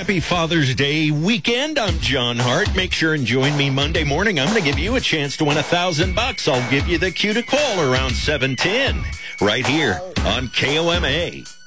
Happy Father's Day weekend. I'm John Hart. Make sure and join me Monday morning. I'm going to give you a chance to win $1,000. I'll give you the cue to call around 7:10 right here on KOMA.